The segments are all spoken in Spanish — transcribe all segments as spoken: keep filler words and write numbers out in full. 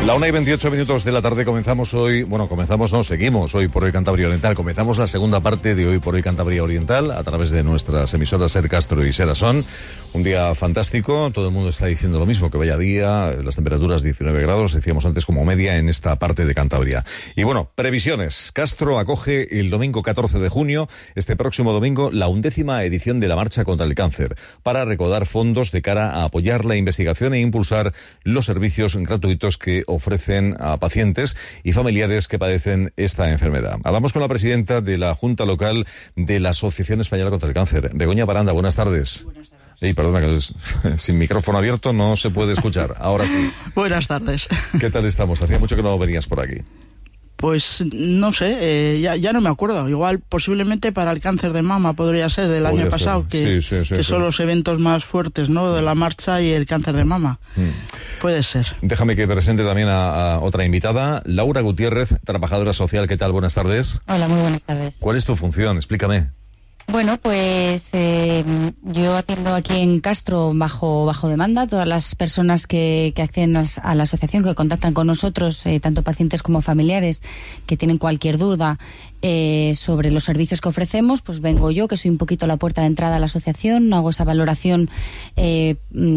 La una y veintiocho minutos de la tarde comenzamos hoy, bueno, comenzamos, no, seguimos hoy por Hoy Cantabria Oriental. Comenzamos la segunda parte de Hoy por Hoy Cantabria Oriental a través de nuestras emisoras Ser Castro y Ser Asón. Un día fantástico, todo el mundo está diciendo lo mismo, que vaya día, las temperaturas diecinueve grados, decíamos antes como media en esta parte de Cantabria. Y bueno, previsiones. Castro acoge el domingo catorce de junio, este próximo domingo, la undécima edición de la Marcha contra el Cáncer, para recaudar fondos de cara a apoyar la investigación e impulsar los servicios gratuitos que ofrecen a pacientes y familiares que padecen esta enfermedad. Hablamos con la presidenta de la Junta Local de la Asociación Española contra el Cáncer, Begoña Baranda. Buenas tardes. Buenas tardes. Ey, perdona, que es, sin micrófono abierto no se puede escuchar. Ahora sí. Buenas tardes. ¿Qué tal estamos? Hacía mucho que no venías por aquí. Pues no sé, eh, ya, ya no me acuerdo. Igual posiblemente para el cáncer de mama podría ser del Podría año ser. pasado, que, Sí, sí, sí, que sí. son los eventos más fuertes, ¿no? De la marcha y el cáncer de mama. Mm. Puede ser. Déjame que presente también a, a otra invitada, Laura Gutiérrez, trabajadora social. ¿Qué tal? Buenas tardes. Hola, muy buenas tardes. ¿Cuál es tu función? Explícame. Bueno, pues eh, yo atiendo aquí en Castro bajo bajo demanda todas las personas que, que acceden a, a la asociación, que contactan con nosotros, eh, tanto pacientes como familiares, que tienen cualquier duda eh, sobre los servicios que ofrecemos. Pues vengo yo, que soy un poquito la puerta de entrada a la asociación, hago esa valoración eh,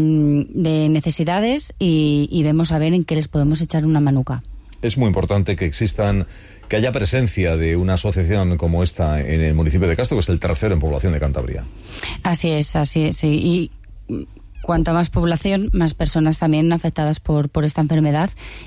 de necesidades y, y vemos a ver en qué les podemos echar una manuca. Es muy importante que existan, que haya presencia de una asociación como esta en el municipio de Castro, que es el tercero en población de Cantabria. Así es, así es, sí. Y cuanto más población, más personas también afectadas por, por esta enfermedad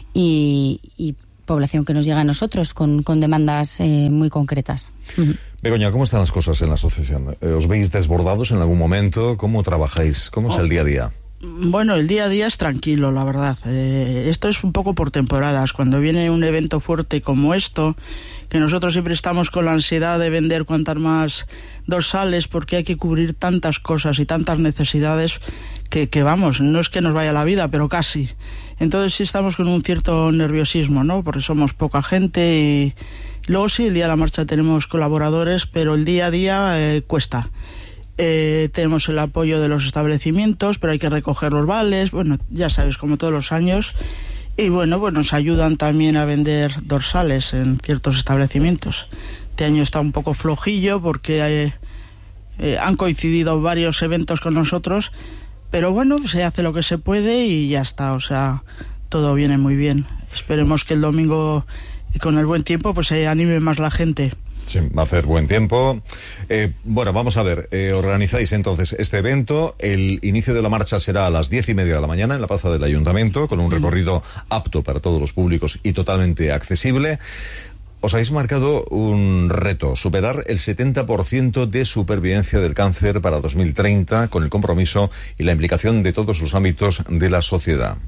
y, y población que nos llega a nosotros con, con demandas eh, muy concretas. Uh-huh. Begoña, ¿cómo están las cosas en la asociación? ¿Os veis desbordados en algún momento? ¿Cómo trabajáis? ¿Cómo es el día a día? Bueno, el día a día es tranquilo, la verdad. Eh, esto es un poco por temporadas. Cuando viene un evento fuerte como esto, que nosotros siempre estamos con la ansiedad de vender cuantas más dorsales, porque hay que cubrir tantas cosas y tantas necesidades que, que vamos, no es que nos vaya la vida, pero casi. Entonces sí estamos con un cierto nerviosismo, ¿no? Porque somos poca gente y luego sí, el día de la marcha tenemos colaboradores, pero el día a día eh, cuesta. Eh, tenemos el apoyo de los establecimientos, pero hay que recoger los vales, bueno, ya sabes, como todos los años. Y bueno, pues nos ayudan también a vender dorsales en ciertos establecimientos. Este año está un poco flojillo porque eh, eh, han coincidido varios eventos con nosotros, pero bueno, se hace lo que se puede y ya está, o sea, todo viene muy bien. Esperemos que el domingo, con el buen tiempo, pues se anime más la gente. Sí, va a hacer buen tiempo. Eh, bueno, vamos a ver, eh, organizáis entonces este evento. El inicio de la marcha será a las diez y media de la mañana en la plaza del Ayuntamiento, con un recorrido apto para todos los públicos y totalmente accesible. Os habéis marcado un reto, superar el setenta por ciento de supervivencia del cáncer para dos mil treinta, con el compromiso y la implicación de todos los ámbitos de la sociedad.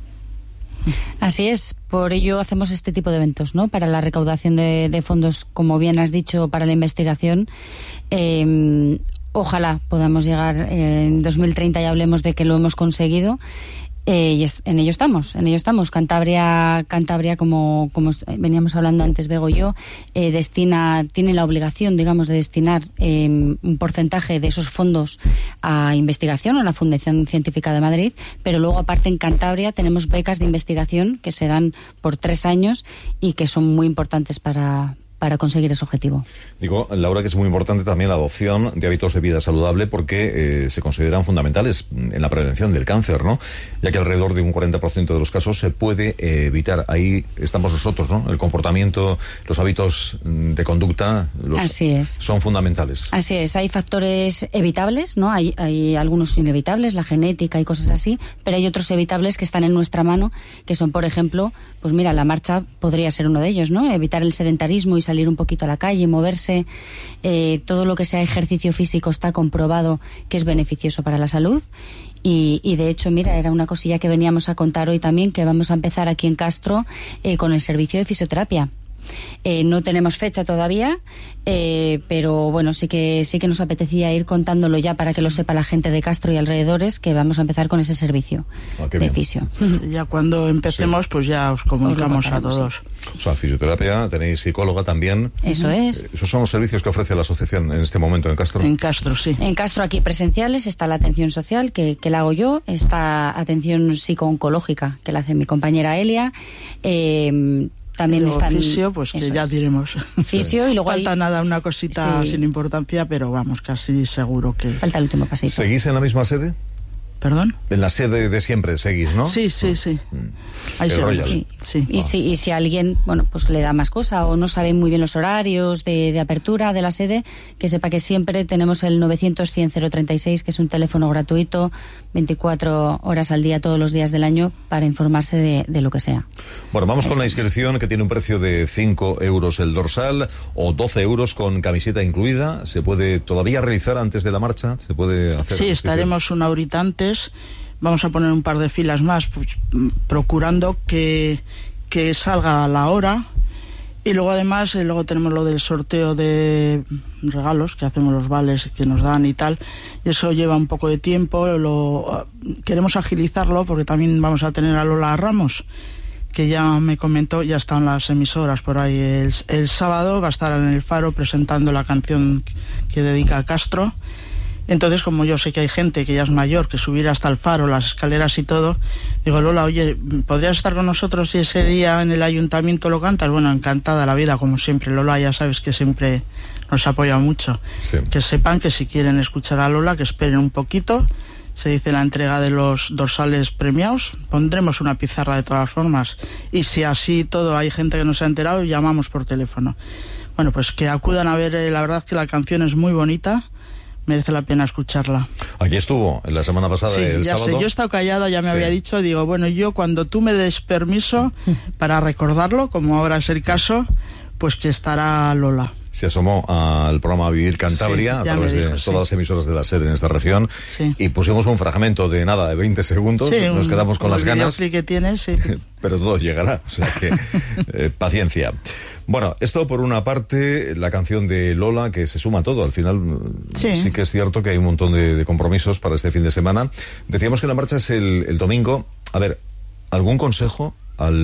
Así es, por ello hacemos este tipo de eventos, ¿no? Para la recaudación de, de fondos, como bien has dicho, para la investigación. Eh, ojalá podamos llegar eh, en dos mil treinta y hablemos de que lo hemos conseguido. Eh, y es, en ello estamos, en ello estamos. Cantabria, Cantabria, como, como veníamos hablando antes, Bego y yo, eh, destina, tiene la obligación, digamos, de destinar eh, un porcentaje de esos fondos a investigación, a la Fundación Científica de Madrid, pero luego aparte en Cantabria tenemos becas de investigación que se dan por tres años y que son muy importantes para para conseguir ese objetivo. Digo, Laura, que es muy importante también la adopción de hábitos de vida saludable porque eh, se consideran fundamentales en la prevención del cáncer, ¿no? Ya que alrededor de un cuarenta por ciento de los casos se puede eh, evitar. Ahí estamos nosotros, ¿no? El comportamiento, los hábitos de conducta, los, Así es. son fundamentales. Así es, hay factores evitables, ¿no? Hay, hay algunos inevitables, la genética y cosas así, pero hay otros evitables que están en nuestra mano, que son, por ejemplo, pues mira, la marcha podría ser uno de ellos, ¿no? Evitar el sedentarismo y salir un poquito a la calle, moverse, eh, todo lo que sea ejercicio físico está comprobado que es beneficioso para la salud y, y de hecho, mira, era una cosilla que veníamos a contar hoy también, que vamos a empezar aquí en Castro eh, con el servicio de fisioterapia. Eh, no tenemos fecha todavía, eh, pero bueno, sí que sí que nos apetecía ir contándolo ya para que lo sepa la gente de Castro y alrededores, que vamos a empezar con ese servicio ah, de fisio. Ya cuando empecemos, sí, pues ya os comunicamos os a todos. O sea, fisioterapia, tenéis psicóloga también. Eso es. Esos son los servicios que ofrece la asociación en este momento en Castro. En Castro, sí. En Castro aquí presenciales está la atención social, que, que la hago yo, está atención psico-oncológica, que la hace mi compañera Elia, eh, también está fisio, pues que ya es. diremos. Fisio, y luego falta hay... nada, una cosita sí. sin importancia, pero vamos, casi seguro que... Falta el último pasito. ¿Seguís en la misma sede? ¿Perdón? En la sede de siempre seguís, ¿no? Sí, sí, sí. Mm. Ahí se sí, sí. Y, ah. si, y si alguien, bueno, pues le da más cosa o no sabe muy bien los horarios de, de apertura de la sede, que sepa que siempre tenemos el novecientos cien cero treinta y seis, que es un teléfono gratuito, veinticuatro horas al día, todos los días del año, para informarse de, de lo que sea. Bueno, vamos Ahí con estamos. La inscripción, que tiene un precio de cinco euros el dorsal o doce euros con camiseta incluida. ¿Se puede todavía realizar antes de la marcha? ¿Se puede hacer? Sí, estaremos una horita antes. Vamos a poner un par de filas más, pues, procurando que, que salga a la hora. Y luego además, eh, luego tenemos lo del sorteo de regalos, que hacemos los vales que nos dan y tal. Y eso lleva un poco de tiempo. Lo queremos agilizarlo porque también vamos a tener a Lola Ramos, que ya me comentó, ya están las emisoras por ahí. El, el sábado va a estar en el Faro presentando la canción que dedica a Castro. Entonces, como yo sé que hay gente que ya es mayor, que subir hasta el Faro, las escaleras y todo, digo, Lola, oye, ¿podrías estar con nosotros si ese día en el ayuntamiento lo cantas? Bueno, encantada la vida, como siempre. Lola, ya sabes que siempre nos apoya mucho. Sí. Que sepan que si quieren escuchar a Lola, que esperen un poquito. Se dice la entrega de los dorsales premiados. Pondremos una pizarra de todas formas. Y si así todo hay gente que no se ha enterado, llamamos por teléfono. Bueno, pues que acudan a ver, eh, la verdad que la canción es muy bonita. Merece la pena escucharla. Aquí estuvo la semana pasada, sí, el ya sábado. Sé, yo he estado callada, ya me sí. había dicho, digo, bueno, yo cuando tú me des permiso para recordarlo, como ahora es el caso, pues que estará Lola. Se asomó al programa Vivir Cantabria, sí, a través dijo, de todas sí. las emisoras de la SER en esta región, sí. y pusimos un fragmento de nada, de veinte segundos, sí, nos un, quedamos con las ganas. Que tiene, sí. Pero todo llegará, o sea que eh, paciencia. Bueno, esto por una parte, la canción de Lola, que se suma a todo. Al final sí, sí que es cierto que hay un montón de, de compromisos para este fin de semana. Decíamos que la marcha es el, el domingo. A ver, ¿algún consejo?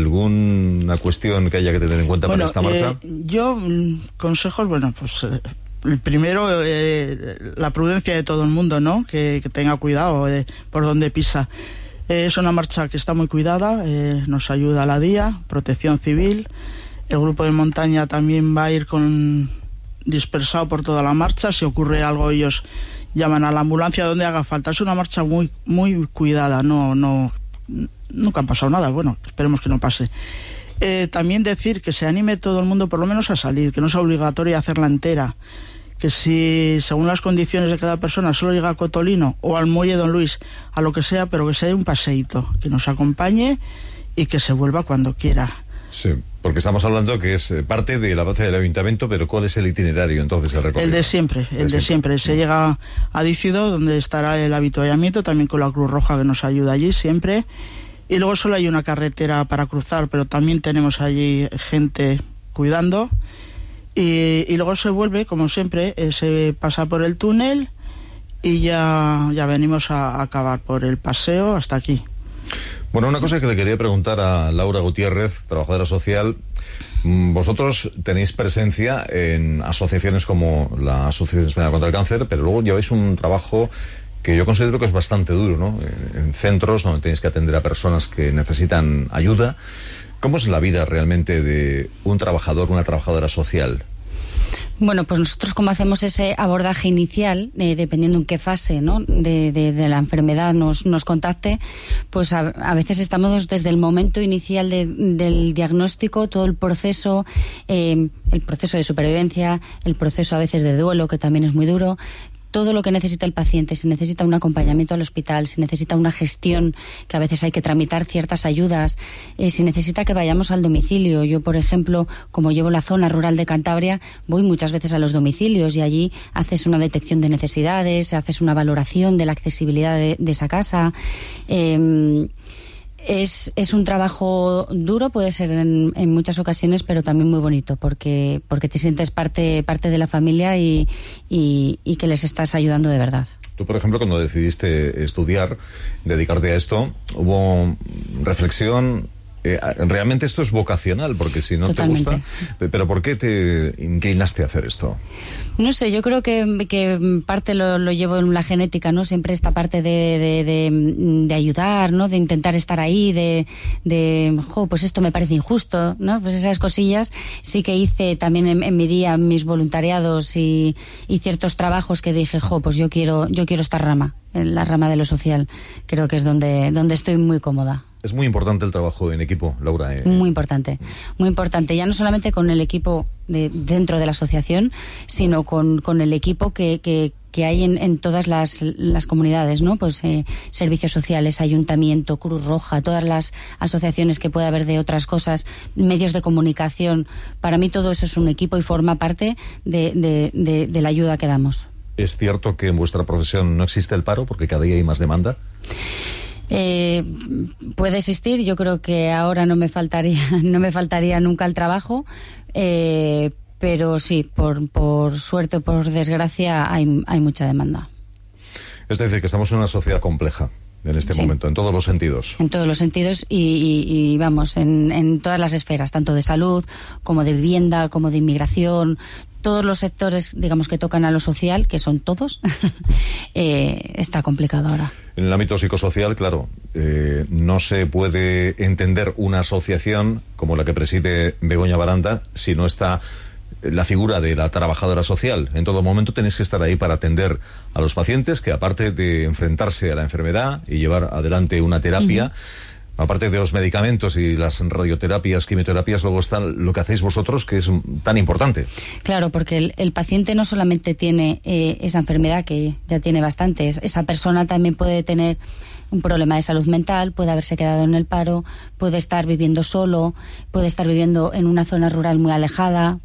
¿Alguna cuestión que haya que tener en cuenta bueno, para esta marcha? Eh, yo, consejos, bueno, pues eh, el primero, eh, la prudencia de todo el mundo, ¿no? Que, que tenga cuidado eh, por donde pisa. Eh, es una marcha que está muy cuidada, eh, nos ayuda la D I A, Protección Civil. El grupo de montaña también va a ir con dispersado por toda la marcha. Si ocurre algo, ellos llaman a la ambulancia donde haga falta. Es una marcha muy, muy cuidada, no, no... Nunca ha pasado nada, bueno, esperemos que no pase. Eh, también decir que se anime todo el mundo por lo menos a salir, que no es obligatorio hacerla entera, que si según las condiciones de cada persona solo llega a Cotolino o al Muelle Don Luis, a lo que sea, pero que se dé un paseíto, que nos acompañe y que se vuelva cuando quiera. Sí, porque estamos hablando que es parte de la base del ayuntamiento, pero ¿cuál es el itinerario entonces el recorrido? El de siempre, el, el de siempre. siempre. Se llega a Dícido, donde estará el avituallamiento, también con la Cruz Roja que nos ayuda allí siempre. Y luego solo hay una carretera para cruzar, pero también tenemos allí gente cuidando. Y, y luego se vuelve, como siempre, eh, se pasa por el túnel y ya, ya venimos a, a acabar por el paseo hasta aquí. Bueno, una cosa que le quería preguntar a Laura Gutiérrez, trabajadora social. Vosotros tenéis presencia en asociaciones como la Asociación Española contra el Cáncer, pero luego lleváis un trabajo que yo considero que es bastante duro, ¿no? En centros donde tenéis que atender a personas que necesitan ayuda. ¿Cómo es la vida realmente de un trabajador, una trabajadora social? Bueno, pues nosotros como hacemos ese abordaje inicial, eh, dependiendo en qué fase, ¿no? de, de, de la enfermedad nos, nos contacte, pues a, a veces estamos desde el momento inicial de, del diagnóstico, todo el proceso, eh, el proceso de supervivencia, el proceso a veces de duelo, que también es muy duro, todo lo que necesita el paciente. Si necesita un acompañamiento al hospital, si necesita una gestión, que a veces hay que tramitar ciertas ayudas, eh, si necesita que vayamos al domicilio. Yo, por ejemplo, como llevo la zona rural de Cantabria, voy muchas veces a los domicilios y allí haces una detección de necesidades, haces una valoración de la accesibilidad de, de esa casa. Eh, Es, es un trabajo duro, puede ser en, en muchas ocasiones, pero también muy bonito, porque, porque te sientes parte, parte de la familia y, y, y que les estás ayudando de verdad. Tú, por ejemplo, cuando decidiste estudiar, dedicarte a esto, ¿hubo reflexión? Eh, ¿Realmente esto es vocacional? Porque si no Totalmente. te gusta... ¿Pero por qué te inclinaste a hacer esto? No sé, yo creo que, que parte lo, lo llevo en la genética, ¿no? Siempre esta parte de, de, de, de ayudar, ¿no? De intentar estar ahí, de, de jo, pues esto me parece injusto, ¿no? Pues esas cosillas sí que hice también en, en mi día, mis voluntariados y, y ciertos trabajos que dije, jo, pues yo quiero, yo quiero esta rama, en la rama de lo social. Creo que es donde, donde estoy muy cómoda. Es muy importante el trabajo en equipo, Laura. Eh. Muy importante, muy importante. Ya no solamente con el equipo de, dentro de la asociación, sino con, con el equipo que, que, que hay en, en todas las, las comunidades, ¿no? Pues eh, servicios sociales, ayuntamiento, Cruz Roja, todas las asociaciones que pueda haber de otras cosas, medios de comunicación. Para mí todo eso es un equipo y forma parte de, de, de, de la ayuda que damos. ¿Es cierto que en vuestra profesión no existe el paro porque cada día hay más demanda? Eh, puede existir, yo creo que ahora no me faltaría no me faltaría nunca el trabajo, eh, pero sí, por, por suerte o por desgracia hay, hay mucha demanda. Es decir, que estamos en una sociedad compleja en este sí. momento, en todos los sentidos. En todos los sentidos y, y, y vamos, en, en todas las esferas, tanto de salud como de vivienda, como de inmigración. Todos los sectores, digamos, que tocan a lo social, que son todos, eh, está complicado ahora. En el ámbito psicosocial, claro, eh, no se puede entender una asociación como la que preside Begoña Baranda si no está la figura de la trabajadora social. En todo momento tenéis que estar ahí para atender a los pacientes que, aparte de enfrentarse a la enfermedad y llevar adelante una terapia, uh-huh. Aparte de los medicamentos y las radioterapias, quimioterapias, luego está lo que hacéis vosotros, que es tan importante. Claro, porque el, el paciente no solamente tiene eh, esa enfermedad, que ya tiene bastantes, esa persona también puede tener un problema de salud mental, puede haberse quedado en el paro, puede estar viviendo solo, puede estar viviendo en una zona rural muy alejada.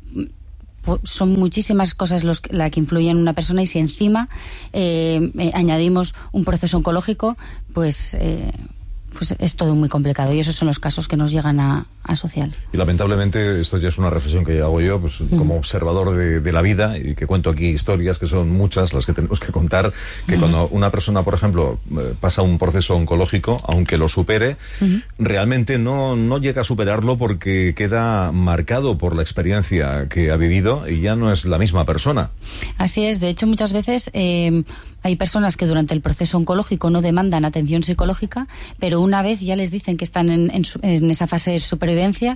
Son muchísimas cosas los, la que influyen en una persona, y si encima eh, eh, añadimos un proceso oncológico, pues... Eh, pues es todo muy complicado, y esos son los casos que nos llegan a, a social. Y lamentablemente, esto ya es una reflexión que hago yo, pues uh-huh. como observador de, de la vida, y que cuento aquí historias que son muchas las que tenemos que contar, que uh-huh. cuando una persona, por ejemplo, pasa un proceso oncológico, aunque lo supere, uh-huh. realmente no, no llega a superarlo porque queda marcado por la experiencia que ha vivido y ya no es la misma persona. Así es, de hecho muchas veces eh, hay personas que durante el proceso oncológico no demandan atención psicológica, pero una vez ya les dicen que están en, en, su, en esa fase de supervivencia,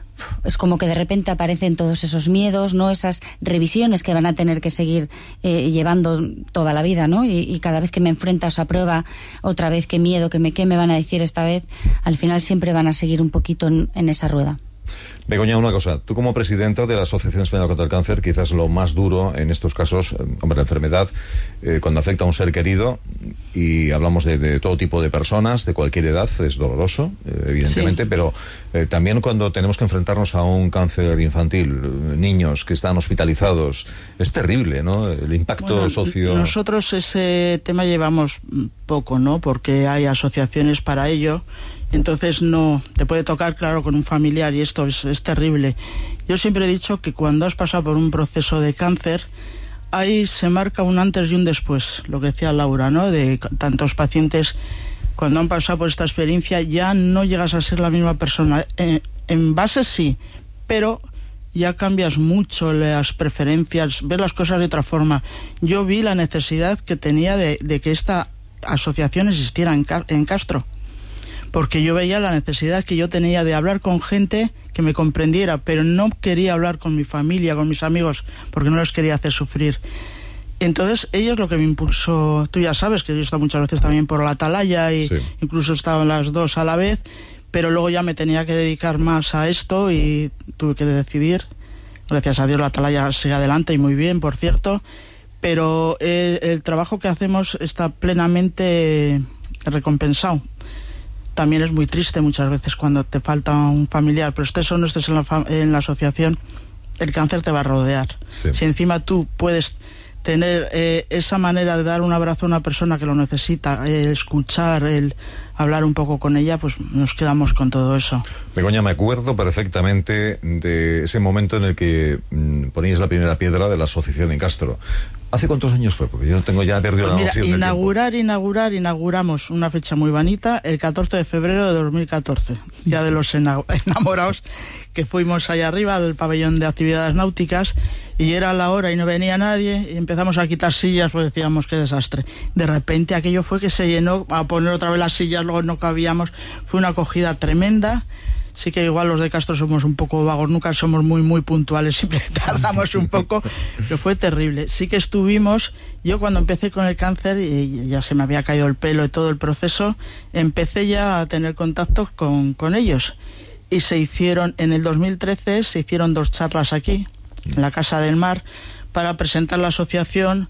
es como que de repente aparecen todos esos miedos, ¿no? Esas revisiones que van a tener que seguir eh, llevando toda la vida, ¿no? Y, y cada vez que me enfrento a esa prueba, otra vez qué miedo, qué me, qué me van a decir esta vez, al final siempre van a seguir un poquito en, en esa rueda. Begoña, una cosa, tú como presidenta de la Asociación Española contra el Cáncer, quizás lo más duro en estos casos, hombre, la enfermedad, eh, cuando afecta a un ser querido, y hablamos de, de todo tipo de personas, de cualquier edad, es doloroso, eh, evidentemente, sí. pero eh, también cuando tenemos que enfrentarnos a un cáncer infantil, eh, niños que están hospitalizados, es terrible, ¿no? El impacto bueno, socio... Nosotros ese tema llevamos poco, ¿no? Porque hay asociaciones para ello. Entonces no, te puede tocar, claro, con un familiar, y esto es, es terrible. Yo siempre he dicho que cuando has pasado por un proceso de cáncer, ahí se marca un antes y un después, lo que decía Laura, ¿no? De tantos pacientes, cuando han pasado por esta experiencia, ya no llegas a ser la misma persona. Eh, en base sí, pero ya cambias mucho las preferencias, ves las cosas de otra forma. Yo vi la necesidad que tenía de, de que esta asociación existiera en, en Castro, porque yo veía la necesidad que yo tenía de hablar con gente que me comprendiera, pero no quería hablar con mi familia, con mis amigos, porque no les quería hacer sufrir. Entonces, ellos lo que me impulsó, tú ya sabes que yo he estado muchas veces también por la Atalaya, y sí. incluso estaban las dos a la vez, pero luego ya me tenía que dedicar más a esto y tuve que decidir. Gracias a Dios la Atalaya sigue adelante, y muy bien, por cierto, pero eh, el trabajo que hacemos está plenamente recompensado. También es muy triste muchas veces cuando te falta un familiar, pero estés o no estés en la, en la asociación, el cáncer te va a rodear. Sí. Si encima tú puedes tener eh, esa manera de dar un abrazo a una persona que lo necesita, el escuchar, el hablar un poco con ella, pues nos quedamos con todo eso. Begoña, me acuerdo perfectamente de ese momento en el que mmm, poníais la primera piedra de la asociación en Castro. ¿Hace cuántos años fue? Porque yo tengo ya perdido pues la mira, noción del inaugurar, tiempo. inaugurar, inauguramos una fecha muy bonita, el catorce de febrero de dos mil catorce, Día de los Enamorados, que fuimos allá arriba al pabellón de actividades náuticas y era la hora y no venía nadie y empezamos a quitar sillas, pues decíamos qué desastre. De repente aquello fue que se llenó, a poner otra vez las sillas, luego no cabíamos, fue una acogida tremenda. Sí que igual los de Castro somos un poco vagos, nunca somos muy muy puntuales, siempre tardamos un poco, pero fue terrible. Sí que estuvimos, yo cuando empecé con el cáncer y ya se me había caído el pelo y todo el proceso, empecé ya a tener contactos con, con ellos. Y se hicieron, en el dos mil trece, se hicieron dos charlas aquí, en la Casa del Mar, para presentar la asociación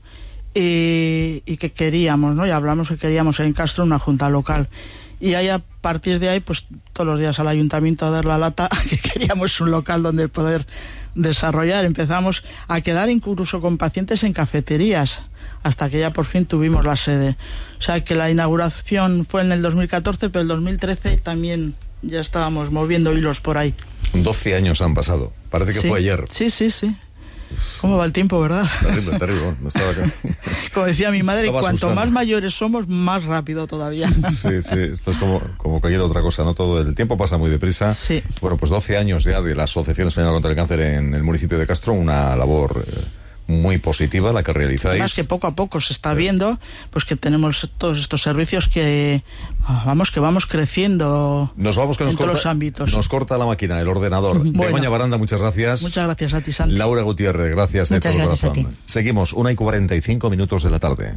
y, y que queríamos, ¿no? Y hablamos que queríamos en Castro una junta local. Y ahí, a partir de ahí, pues todos los días al ayuntamiento a dar la lata, que queríamos un local donde poder desarrollar. Empezamos a quedar incluso con pacientes en cafeterías, hasta que ya por fin tuvimos la sede. O sea que la inauguración fue en el dos mil catorce, pero el dos mil trece también ya estábamos moviendo hilos por ahí. doce años han pasado. Parece que sí, fue ayer. Sí, sí, sí. ¿Cómo va el tiempo, verdad? Terrible, terrible. No estaba acá. Como decía mi madre, Estaba cuanto asustando. más mayores somos, más rápido todavía. Sí, sí, esto es como, como cualquier otra cosa, ¿no? Todo el tiempo pasa muy deprisa. Sí. Bueno, pues doce años ya de la Asociación Española contra el Cáncer en el municipio de Castro, una labor eh, muy positiva la que realizáis. Además que poco a poco se está viendo pues que tenemos todos estos servicios que vamos que vamos creciendo. Nos vamos que nos en corta, todos los ámbitos. Nos corta la máquina, el ordenador. Bueno. Begoña Baranda, muchas gracias. Muchas gracias a ti, Santi. Laura Gutiérrez, gracias de Muchas todo gracias corazón. a ti. Seguimos, una y cuarenta y cinco minutos de la tarde.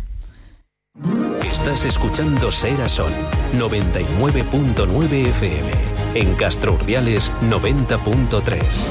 Estás escuchando Sera Son noventa y nueve punto nueve F M. En Castro Urdiales noventa punto tres.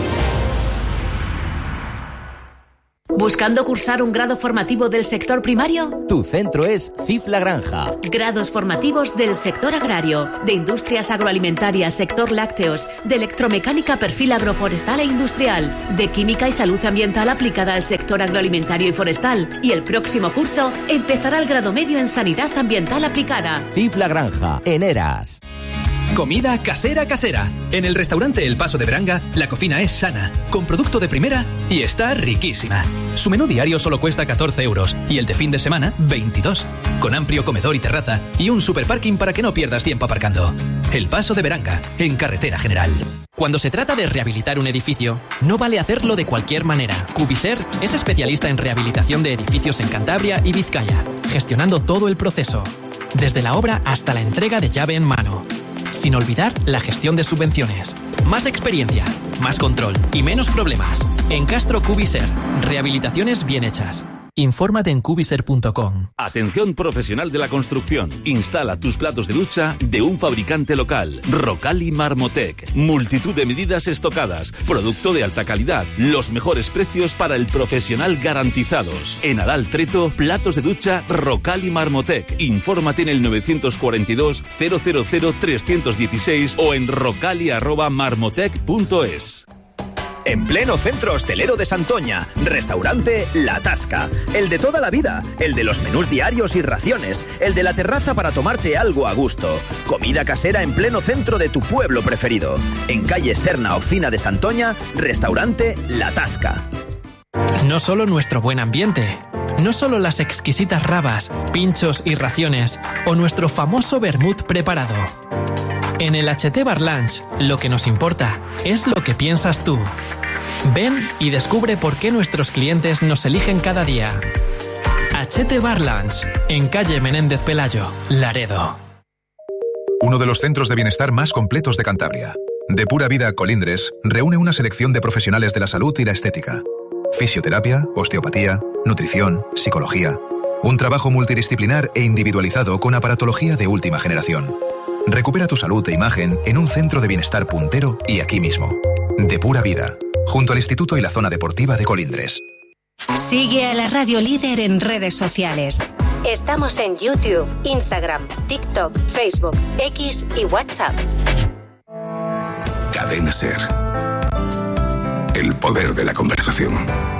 ¿Buscando cursar un grado formativo del sector primario? Tu centro es C I F La Granja. Grados formativos del sector agrario, de industrias agroalimentarias, sector lácteos, de electromecánica perfil agroforestal e industrial, de química y salud ambiental aplicada al sector agroalimentario y forestal. Y el próximo curso empezará el grado medio en sanidad ambiental aplicada. C I F La Granja, en Eras. Comida casera casera. En el restaurante El Paso de Beranga, la cocina es sana, con producto de primera y está riquísima. Su menú diario solo cuesta catorce euros y el de fin de semana veintidós, con amplio comedor y terraza y un superparking para que no pierdas tiempo aparcando. El Paso de Beranga, en Carretera General. Cuando se trata de rehabilitar un edificio, no vale hacerlo de cualquier manera. Cubiser es especialista en rehabilitación de edificios en Cantabria y Vizcaya, gestionando todo el proceso, desde la obra hasta la entrega de llave en mano. Sin olvidar la gestión de subvenciones. Más experiencia, más control y menos problemas. En Castro Cubiser, rehabilitaciones bien hechas. Infórmate en cubiser punto com. Atención profesional de la construcción. Instala tus platos de ducha de un fabricante local. Rocali Marmotec. Multitud de medidas estocadas. Producto de alta calidad. Los mejores precios para el profesional garantizados. En Adal Treto, platos de ducha Rocali Marmotec. Infórmate en el novecientos cuarenta y dos, cero cero cero, trescientos dieciséis o en rocali arroba marmotec punto es. En pleno centro hostelero de Santoña, restaurante La Tasca. El de toda la vida, el de los menús diarios y raciones, el de la terraza para tomarte algo a gusto. Comida casera en pleno centro de tu pueblo preferido. En calle Serna Ocina de Santoña, restaurante La Tasca. No solo nuestro buen ambiente, no solo las exquisitas rabas, pinchos y raciones, o nuestro famoso vermut preparado. En el H T Bar Lunch, lo que nos importa es lo que piensas tú. Ven y descubre por qué nuestros clientes nos eligen cada día. H T Bar Lunch, en calle Menéndez Pelayo, Laredo. Uno de los centros de bienestar más completos de Cantabria. De Pura Vida Colindres reúne una selección de profesionales de la salud y la estética. Fisioterapia, osteopatía, nutrición, psicología. Un trabajo multidisciplinar e individualizado con aparatología de última generación. Recupera tu salud e imagen en un centro de bienestar puntero y aquí mismo. De Pura Vida, junto al Instituto y la Zona Deportiva de Colindres. Sigue a la Radio Líder en redes sociales. Estamos en YouTube, Instagram, TikTok, Facebook, X y WhatsApp. Cadena Ser. El poder de la conversación.